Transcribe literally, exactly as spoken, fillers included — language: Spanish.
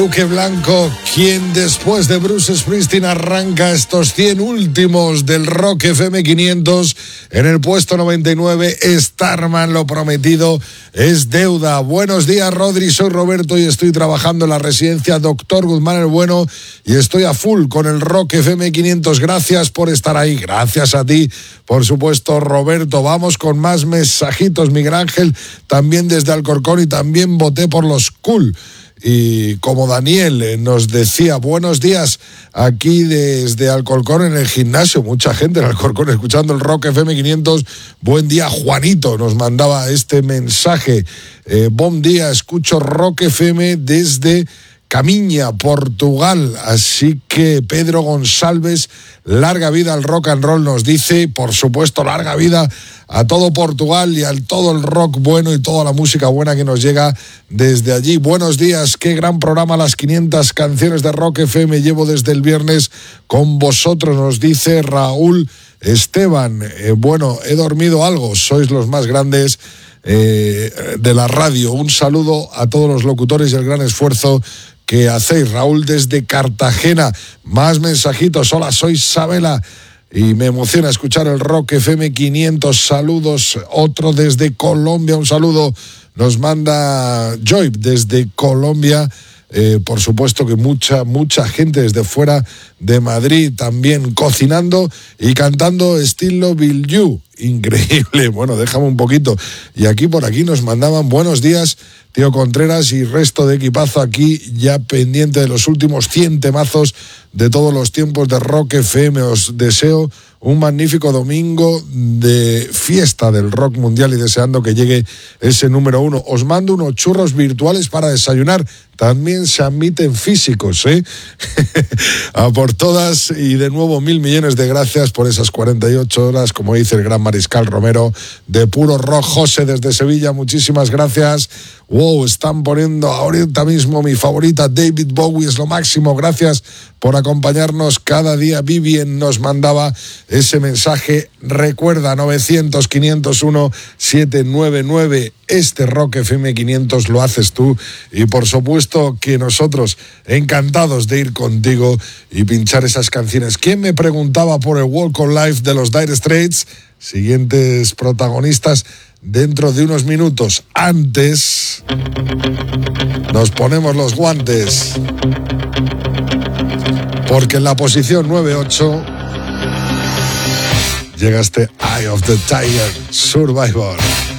Duque Blanco, quien después de Bruce Springsteen arranca estos cien últimos del Rock F M quinientos en el puesto noventa y nueve. Starman, lo prometido es deuda. Buenos días, Rodri, soy Roberto y estoy trabajando en la residencia Doctor Guzmán el Bueno y estoy a full con el Rock F M quinientos. Gracias por estar ahí, gracias a ti, por supuesto, Roberto. Vamos con más mensajitos. Miguel Ángel, también desde Alcorcón, y también voté por los Cool. Y como Daniel nos decía, buenos días, aquí desde Alcorcón en el gimnasio, mucha gente en Alcorcón escuchando el Rock F M quinientos. Buen día, Juanito, nos mandaba este mensaje. Eh, buen día, escucho Rock F M desde Camiña, Portugal. Así que Pedro González, larga vida al rock and roll, nos dice. Por supuesto, larga vida a todo Portugal y a todo el rock bueno y toda la música buena que nos llega desde allí. Buenos días, qué gran programa, las quinientas canciones de Rock F M llevo desde el viernes con vosotros, nos dice Raúl Esteban. Eh, bueno, he dormido algo, sois los más grandes eh, de la radio. Un saludo a todos los locutores y el gran esfuerzo que hacéis. Raúl desde Cartagena. Más mensajitos. Hola, soy Isabela y me emociona escuchar el Rock F M quinientos. Saludos. Otro desde Colombia. Un saludo nos manda Joy desde Colombia. Eh, por supuesto que mucha, mucha gente desde fuera de Madrid también cocinando y cantando estilo Bill You. Increíble. Bueno, déjame un poquito. Y aquí por aquí nos mandaban buenos días, tío Contreras y resto de equipazo aquí ya pendiente de los últimos cien temazos de todos los tiempos de Rock F M. Os deseo un magnífico domingo de fiesta del rock mundial y deseando que llegue ese número uno. Os mando unos churros virtuales para desayunar. También se admiten físicos, ¿eh? A por todas y de nuevo mil millones de gracias por esas cuarenta y ocho horas, como dice el gran Mariscal Romero, de puro rock. José desde Sevilla, muchísimas gracias. Wow, están poniendo ahorita mismo mi favorita, David Bowie, es lo máximo. Gracias por acompañarnos cada día. Vivien nos mandaba ese mensaje. Recuerda, novecientos, quinientos uno, setecientos noventa y nueve. Este Rock F M quinientos lo haces tú. Y por supuesto que nosotros encantados de ir contigo y pinchar esas canciones. ¿Quién me preguntaba por el Walk of Life de los Dire Straits? Siguientes protagonistas dentro de unos minutos. Antes, nos ponemos los guantes, porque en la posición nueve ocho llega este Eye of the Tiger, Survivor.